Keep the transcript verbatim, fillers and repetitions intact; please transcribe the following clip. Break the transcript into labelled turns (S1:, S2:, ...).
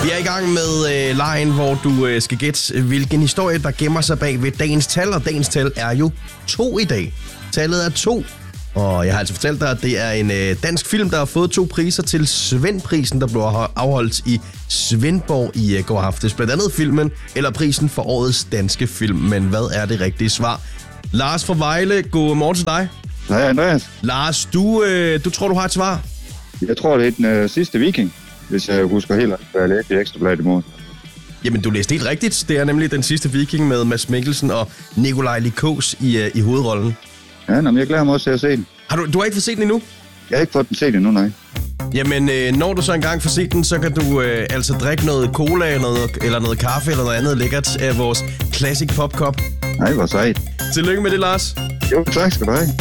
S1: Vi er i gang med øh, lejen, hvor du øh, skal gætte, hvilken historie, der gemmer sig bag ved dagens tal. Og dagens tal er jo to i dag. Tallet er to. Og jeg har altså fortalt dig, at det er en øh, dansk film, der har fået to priser til Svendprisen, der blev afholdt i Svendborg i øh, går aftes. Blandt andet filmen eller prisen for årets danske film. Men hvad er det rigtige svar? Lars fra Vejle, god morgen til dig.
S2: Hej Andreas.
S1: Lars, du, øh, du tror, du har et svar?
S2: Jeg tror, det er den øh, sidste viking, hvis jeg husker helt rigtigt, hvad jeg læste i Ekstrabladet i morgen.
S1: Jamen, du læste helt rigtigt. Det er nemlig den sidste viking med Mads Mikkelsen og Nikolaj Likos i, øh, i hovedrollen.
S2: Ja, men jeg glæder mig også til at se den.
S1: Har du, du har ikke fået set den endnu?
S2: Jeg har ikke fået den set endnu, nej.
S1: Jamen, øh, når du så engang får set den, så kan du øh, altså drikke noget cola noget, eller noget kaffe eller noget andet lækkert af vores Classic Pop Cup.
S2: Nej, hvor sejt.
S1: Tillykke med det, Lars.
S2: Jo, tak skal du have.